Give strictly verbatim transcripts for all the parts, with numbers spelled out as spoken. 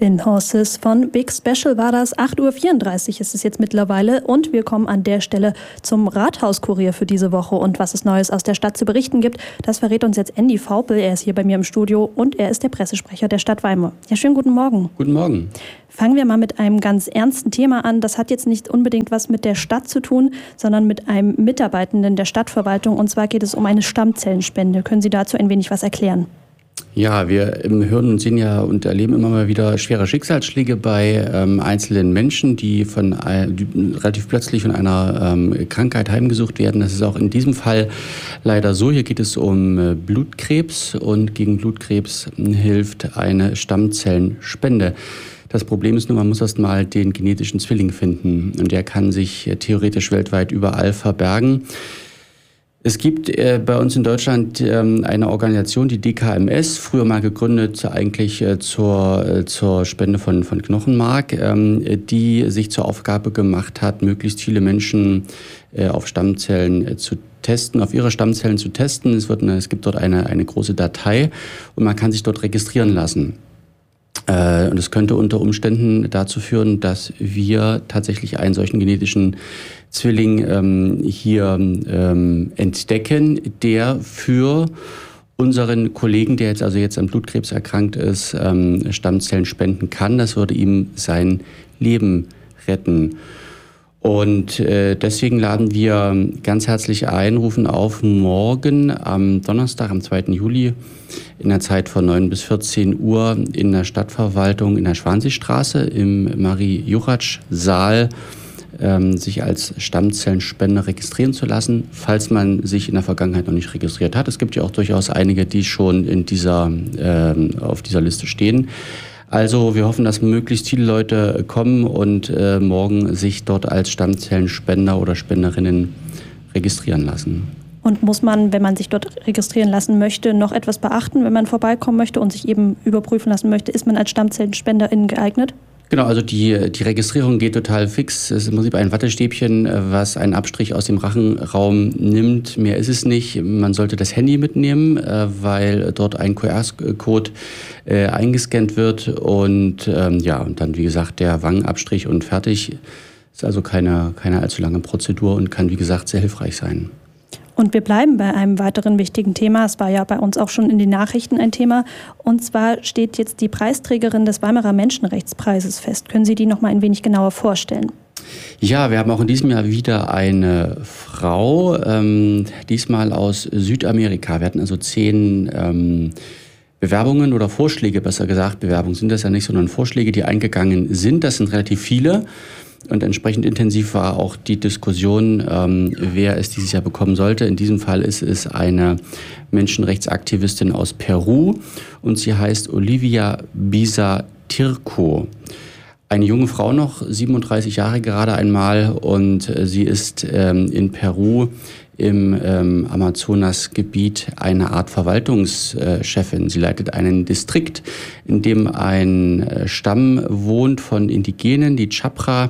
Twin Horses von Big Special war das. acht Uhr vierunddreißig ist es jetzt mittlerweile und wir kommen an der Stelle zum Rathauskurier für diese Woche. Und was es Neues aus der Stadt zu berichten gibt, das verrät uns jetzt Andy Vaupel. Er ist hier bei mir im Studio und er ist der Pressesprecher der Stadt Weimar. Ja, schönen guten Morgen. Guten Morgen. Fangen wir mal mit einem ganz ernsten Thema an. Das hat jetzt nicht unbedingt was mit der Stadt zu tun, sondern mit einem Mitarbeitenden der Stadtverwaltung. Und zwar geht es um eine Stammzellenspende. Können Sie dazu ein wenig was erklären? Ja, wir hören und sehen ja und erleben immer mal wieder schwere Schicksalsschläge bei ähm, einzelnen Menschen, die von äh, die relativ plötzlich von einer ähm, Krankheit heimgesucht werden. Das ist auch in diesem Fall leider so. Hier geht es um äh, Blutkrebs und gegen Blutkrebs hilft eine Stammzellenspende. Das Problem ist nur, man muss erst mal den genetischen Zwilling finden und der kann sich äh, theoretisch weltweit überall verbergen. Es gibt äh, bei uns in Deutschland ähm, eine Organisation, die D K M S, früher mal gegründet eigentlich äh, zur, äh, zur Spende von, von Knochenmark, ähm, die sich zur Aufgabe gemacht hat, möglichst viele Menschen äh, auf Stammzellen äh, zu testen, auf ihre Stammzellen zu testen. Es, wird eine, es gibt dort eine, eine große Datei und man kann sich dort registrieren lassen. Äh, und es könnte unter Umständen dazu führen, dass wir tatsächlich einen solchen genetischen Zwilling ähm, hier ähm, entdecken, der für unseren Kollegen, der jetzt also jetzt an Blutkrebs erkrankt ist, ähm, Stammzellen spenden kann. Das würde ihm sein Leben retten. Und äh, deswegen laden wir ganz herzlich ein, rufen auf, morgen am Donnerstag, am zweiten Juli, in der Zeit von neun bis vierzehn Uhr in der Stadtverwaltung in der Schwanseestraße im Marie-Juratsch-Saal ähm, sich als Stammzellenspender registrieren zu lassen, falls man sich in der Vergangenheit noch nicht registriert hat. Es gibt ja auch durchaus einige, die schon in dieser, ähm, auf dieser Liste stehen. Also wir hoffen, dass möglichst viele Leute kommen und äh, morgen sich dort als Stammzellenspender oder Spenderinnen registrieren lassen. Und muss man, wenn man sich dort registrieren lassen möchte, noch etwas beachten, wenn man vorbeikommen möchte und sich eben überprüfen lassen möchte, ist man als Stammzellenspenderin geeignet? Genau, also die, die Registrierung geht total fix. Es ist im Prinzip ein Wattestäbchen, was einen Abstrich aus dem Rachenraum nimmt. Mehr ist es nicht. Man sollte das Handy mitnehmen, weil dort ein Q R-Code äh, eingescannt wird. Und ähm, ja, und dann, wie gesagt, der Wangenabstrich und fertig. Ist also keine, keine allzu lange Prozedur und kann, wie gesagt, sehr hilfreich sein. Und wir bleiben bei einem weiteren wichtigen Thema. Es war ja bei uns auch schon in den Nachrichten ein Thema. Und zwar steht jetzt die Preisträgerin des Weimarer Menschenrechtspreises fest. Können Sie die noch mal ein wenig genauer vorstellen? Ja, wir haben auch in diesem Jahr wieder eine Frau, ähm, diesmal aus Südamerika. Wir hatten also zehn ähm, Bewerbungen oder Vorschläge, besser gesagt. Bewerbungen sind das ja nicht, sondern Vorschläge, die eingegangen sind. Das sind relativ viele. Und entsprechend intensiv war auch die Diskussion, ähm, wer es dieses Jahr bekommen sollte. In diesem Fall ist es eine Menschenrechtsaktivistin aus Peru und sie heißt Olivia Bisa-Tirco. Eine junge Frau noch, siebenunddreißig Jahre gerade einmal, und äh, sie ist ähm, in Peru im ähm, Amazonasgebiet eine Art Verwaltungschefin. Sie leitet einen Distrikt, in dem ein äh, Stamm wohnt von Indigenen, die Chapra.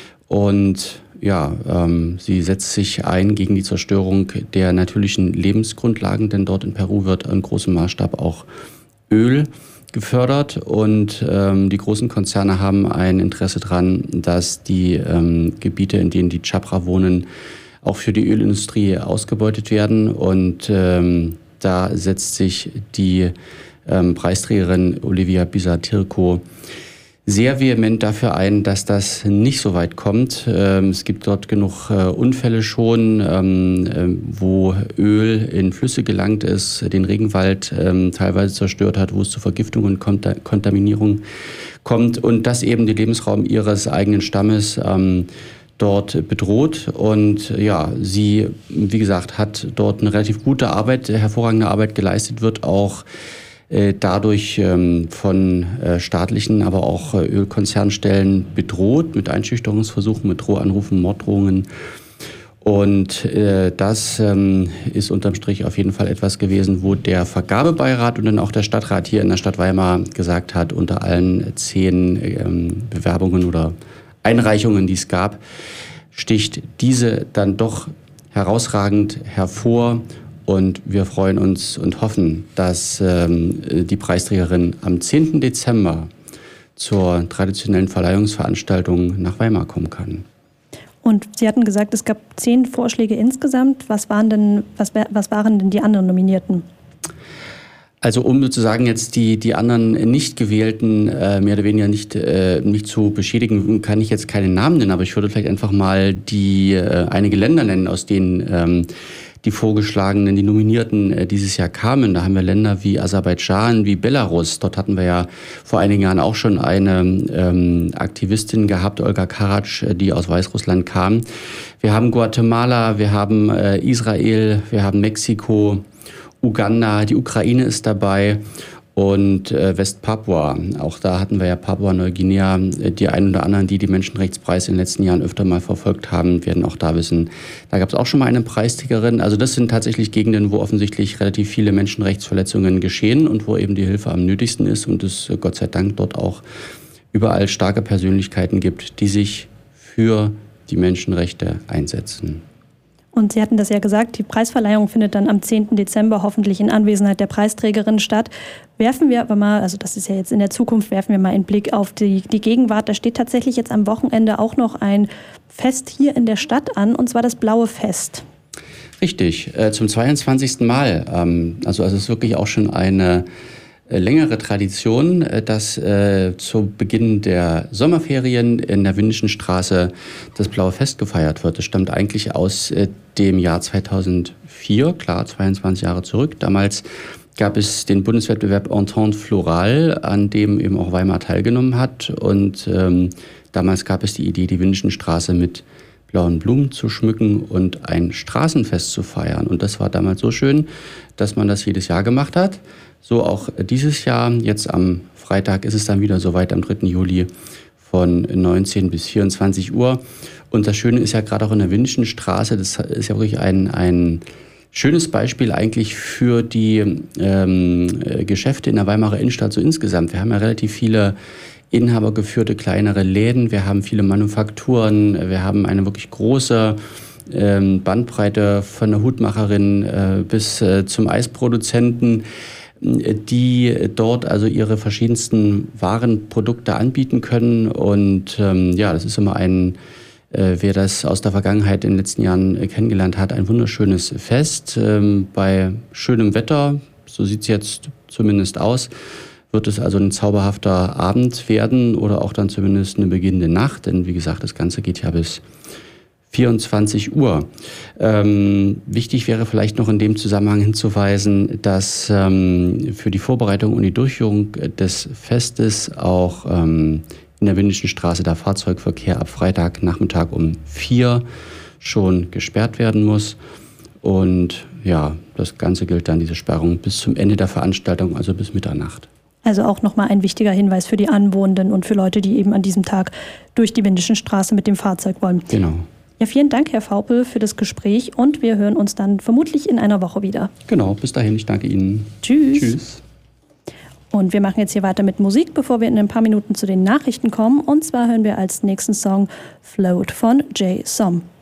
Und ja, ähm, sie setzt sich ein gegen die Zerstörung der natürlichen Lebensgrundlagen, denn dort in Peru wird in großem Maßstab auch Öl gefördert. Und ähm, die großen Konzerne haben ein Interesse daran, dass die ähm, Gebiete, in denen die Chapra wohnen, auch für die Ölindustrie ausgebeutet werden. Und ähm, da setzt sich die ähm, Preisträgerin Olivia Bisa-Tirco sehr vehement dafür ein, dass das nicht so weit kommt. Ähm, es gibt dort genug äh, Unfälle schon, ähm, äh, wo Öl in Flüsse gelangt ist, den Regenwald ähm, teilweise zerstört hat, wo es zu Vergiftungen und Konta- Kontaminierung kommt und das eben den Lebensraum ihres eigenen Stammes ähm, dort bedroht. Und ja, sie, wie gesagt, hat dort eine relativ gute Arbeit, hervorragende Arbeit geleistet, wird auch äh, dadurch ähm, von äh, staatlichen, aber auch äh, Ölkonzernstellen bedroht, mit Einschüchterungsversuchen, mit Drohanrufen, Morddrohungen. Und äh, das ähm, ist unterm Strich auf jeden Fall etwas gewesen, wo der Vergabebeirat und dann auch der Stadtrat hier in der Stadt Weimar gesagt hat, unter allen zehn ähm, Bewerbungen oder Einreichungen, die es gab, sticht diese dann doch herausragend hervor. Und wir freuen uns und hoffen, dass ähm, die Preisträgerin am zehnten Dezember zur traditionellen Verleihungsveranstaltung nach Weimar kommen kann. Und Sie hatten gesagt, es gab zehn Vorschläge insgesamt. Was waren denn, was, was waren denn die anderen Nominierten? Also um sozusagen jetzt die, die anderen nicht gewählten äh, mehr oder weniger nicht, äh, nicht zu beschädigen, kann ich jetzt keine Namen nennen, aber ich würde vielleicht einfach mal die äh, einige Länder nennen, aus denen ähm, die vorgeschlagenen, die Nominierten äh, dieses Jahr kamen. Da haben wir Länder wie Aserbaidschan, wie Belarus. Dort hatten wir ja vor einigen Jahren auch schon eine ähm, Aktivistin gehabt, Olga Karatsch, die aus Weißrussland kam. Wir haben Guatemala, wir haben äh, Israel, wir haben Mexiko, Uganda, die Ukraine ist dabei und äh, Westpapua. Auch da hatten wir ja Papua-Neuguinea. Die einen oder anderen, die die Menschenrechtspreise in den letzten Jahren öfter mal verfolgt haben, werden auch da wissen, da gab es auch schon mal eine Preisträgerin. Also das sind tatsächlich Gegenden, wo offensichtlich relativ viele Menschenrechtsverletzungen geschehen und wo eben die Hilfe am nötigsten ist und es äh, Gott sei Dank dort auch überall starke Persönlichkeiten gibt, die sich für die Menschenrechte einsetzen. Und Sie hatten das ja gesagt, die Preisverleihung findet dann am zehnten Dezember hoffentlich in Anwesenheit der Preisträgerin statt. Werfen wir aber mal, also das ist ja jetzt in der Zukunft, werfen wir mal einen Blick auf die, die Gegenwart. Da steht tatsächlich jetzt am Wochenende auch noch ein Fest hier in der Stadt an, und zwar das Blaue Fest. Richtig, äh, zum zweiundzwanzigsten Mal. Ähm, also, also es ist wirklich auch schon eine längere Tradition, dass äh, zu Beginn der Sommerferien in der Windischen Straße das Blaue Fest gefeiert wird. Das stammt eigentlich aus äh, dem Jahr zweitausendvier, klar, zweiundzwanzig Jahre zurück. Damals gab es den Bundeswettbewerb Entente Florale, an dem eben auch Weimar teilgenommen hat. Und ähm, damals gab es die Idee, die Windischen Straße mit blauen Blumen zu schmücken und ein Straßenfest zu feiern. Und das war damals so schön, dass man das jedes Jahr gemacht hat. So auch dieses Jahr. Jetzt am Freitag ist es dann wieder soweit, am dritten Juli von neunzehn bis vierundzwanzig Uhr. Und das Schöne ist ja gerade auch in der Windischen Straße, das ist ja wirklich ein, ein schönes Beispiel eigentlich für die ähm, Geschäfte in der Weimarer Innenstadt so insgesamt. Wir haben ja relativ viele inhabergeführte kleinere Läden, wir haben viele Manufakturen, wir haben eine wirklich große ähm, Bandbreite von der Hutmacherin äh, bis äh, zum Eisproduzenten, die dort also ihre verschiedensten Warenprodukte anbieten können. Und ähm, ja, das ist immer ein, äh, wer das aus der Vergangenheit in den letzten Jahren äh, kennengelernt hat, ein wunderschönes Fest. Ähm, bei schönem Wetter, so sieht es jetzt zumindest aus, wird es also ein zauberhafter Abend werden oder auch dann zumindest eine beginnende Nacht. Denn wie gesagt, das Ganze geht ja bis vierundzwanzig Uhr. Ähm, wichtig wäre vielleicht noch in dem Zusammenhang hinzuweisen, dass ähm, für die Vorbereitung und die Durchführung des Festes auch ähm, in der Windischen Straße der Fahrzeugverkehr ab Freitagnachmittag um vier schon gesperrt werden muss. Und ja, das Ganze gilt dann, diese Sperrung, bis zum Ende der Veranstaltung, also bis Mitternacht. Also auch nochmal ein wichtiger Hinweis für die Anwohnenden und für Leute, die eben an diesem Tag durch die Windischen Straße mit dem Fahrzeug wollen. Genau. Ja, vielen Dank, Herr Vaupel, für das Gespräch, und wir hören uns dann vermutlich in einer Woche wieder. Genau, bis dahin, ich danke Ihnen. Tschüss. Tschüss. Und wir machen jetzt hier weiter mit Musik, bevor wir in ein paar Minuten zu den Nachrichten kommen. Und zwar hören wir als nächsten Song Float von Jay Som.